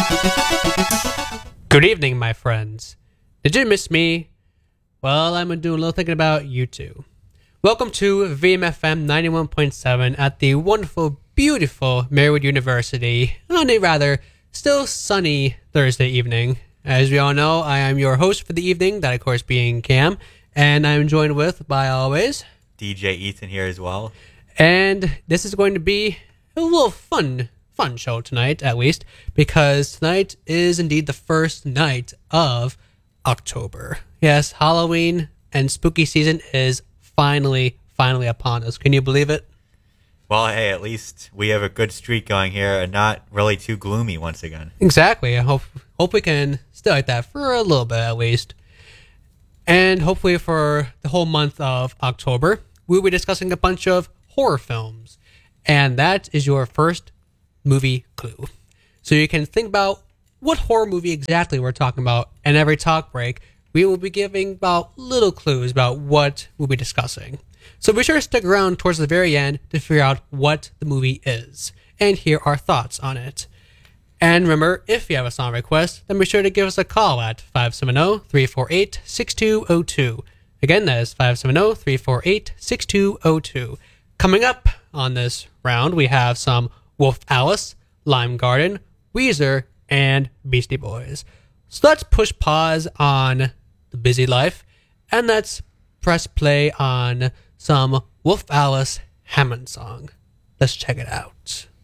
Good evening, my friends. Did you miss me? Well, I'm doing a little thinking about you too. Welcome to VMFM 91.7 at the wonderful, beautiful Marywood University on a rather still sunny Thursday evening. As we all know, I am your host for the evening, that of course being Cam, and I'm joined with, by always, DJ Ethan here as well. And this is going to be a little fun show tonight, at least, because tonight is indeed the first night of October. Yes, Halloween and spooky season is finally upon us. Can you believe it? Well, hey, at least we have a good streak going here and not really too gloomy once again. Exactly. I hope we can stay like that for a little bit at least. And hopefully for the whole month of October, we'll be discussing a bunch of horror films. And that is your first movie clue. So you can think about what horror movie exactly we're talking about, and every talk break, we will be giving about little clues about what we'll be discussing. So be sure to stick around towards the very end to figure out what the movie is, and hear our thoughts on it. And remember, if you have a song request, then be sure to give us a call at 570-348-6202. Again, that is 570-348-6202. Coming up on this round, we have some Wolf Alice, Lime Garden, Weezer, and Beastie Boys. So let's push pause on the busy life, and let's press play on some Wolf Alice Hammond song. Let's check it out.